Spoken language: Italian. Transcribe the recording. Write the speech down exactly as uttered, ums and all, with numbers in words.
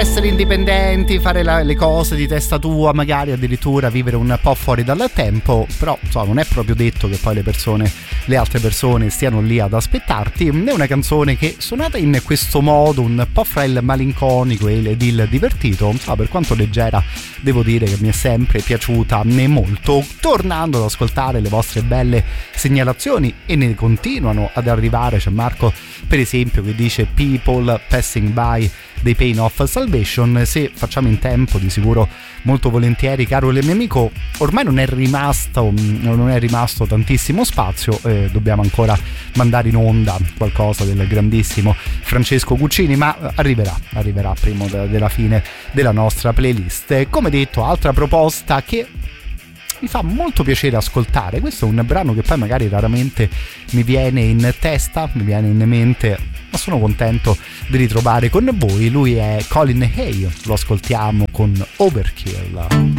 Essere indipendenti, fare la, le cose di testa tua, magari addirittura vivere un po' fuori dal tempo, però insomma, non è proprio detto che poi le persone, le altre persone stiano lì ad aspettarti. È una canzone che, suonata in questo modo, un po' fra il malinconico ed il divertito, insomma, per quanto leggera, devo dire che mi è sempre piaciuta molto. Tornando ad ascoltare le vostre belle segnalazioni, e ne continuano ad arrivare, c'è Marco per esempio che dice People Passing By dei Pain of Salvation. Se facciamo in tempo, di sicuro molto volentieri, caro il mio amico, ormai non è rimasto non è rimasto tantissimo spazio, eh, dobbiamo ancora mandare in onda qualcosa del grandissimo Francesco Guccini, ma arriverà arriverà prima de- della fine della nostra playlist. Come detto, altra proposta che mi fa molto piacere ascoltare. Questo è un brano che poi magari raramente mi viene in testa, mi viene in mente, ma sono contento di ritrovare con voi. Lui è Colin Hay, lo ascoltiamo con Overkill.